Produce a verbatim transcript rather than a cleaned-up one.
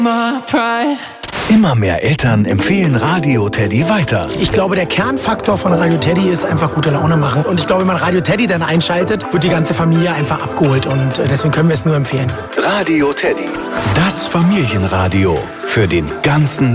Immer mehr Eltern empfehlen Radio Teddy weiter. Ich glaube, der Kernfaktor von Radio Teddy ist einfach gute Laune machen. Und ich glaube, wenn man Radio Teddy dann einschaltet, wird die ganze Familie einfach abgeholt. Und deswegen können wir es nur empfehlen. Radio Teddy, das Familienradio für den ganzen